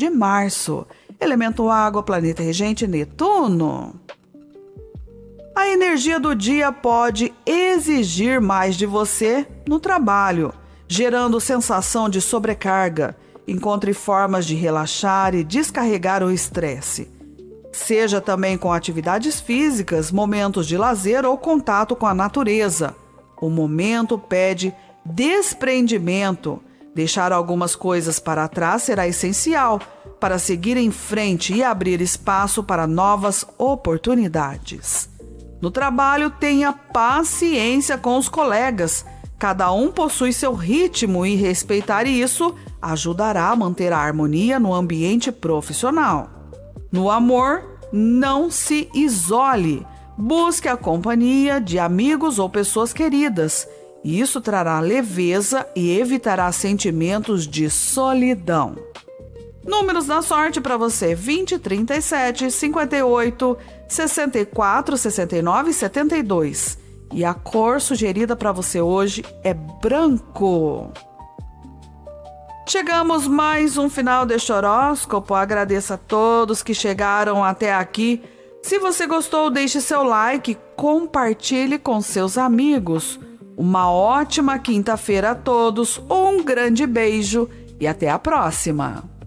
de março. Elemento água, planeta regente Netuno. A energia do dia pode exigir mais de você no trabalho, gerando sensação de sobrecarga. Encontre formas de relaxar e descarregar o estresse. Seja também com atividades físicas, momentos de lazer ou contato com a natureza. O momento pede desprendimento. Deixar algumas coisas para trás será essencial para seguir em frente e abrir espaço para novas oportunidades. No trabalho, tenha paciência com os colegas. Cada um possui seu ritmo e respeitar isso ajudará a manter a harmonia no ambiente profissional. No amor, não se isole. Busque a companhia de amigos ou pessoas queridas. Isso trará leveza e evitará sentimentos de solidão. Números da sorte para você: 20, 37, 58, 64, 69 e 72. E a cor sugerida para você hoje é branco. Chegamos mais um final deste horóscopo. Agradeço a todos que chegaram até aqui. Se você gostou, deixe seu like, compartilhe com seus amigos. Uma ótima quinta-feira a todos, um grande beijo e até a próxima!